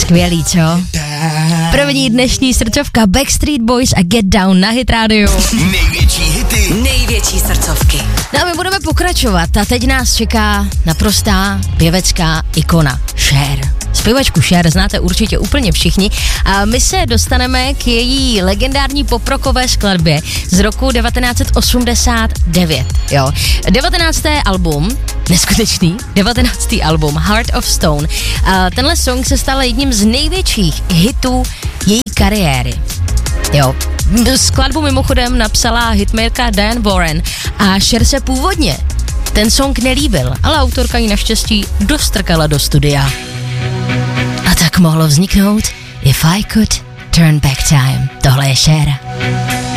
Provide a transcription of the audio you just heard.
Skvělý, co? První dnešní srdcovka Backstreet Boys a Get Down na Hit Radio. Největší hity, největší srdcovky. No a my budeme pokračovat a teď nás čeká naprostá pěvecká ikona Cher. Zpěvačku Cher znáte určitě úplně všichni a my se dostaneme k její legendární poprokové skladbě z roku 1989. Jo. 19. album, neskutečný, 19. album Heart of Stone. A tenhle song se stal jedním z největších hitů její kariéry. Jo. Skladbu mimochodem napsala hitmakerka Diane Warren a Cher se původně ten song nelíbil, ale autorka ji naštěstí dostrkala do studia. A tak mohlo vzniknout If I Could Turn Back Time. Tohle je Cher.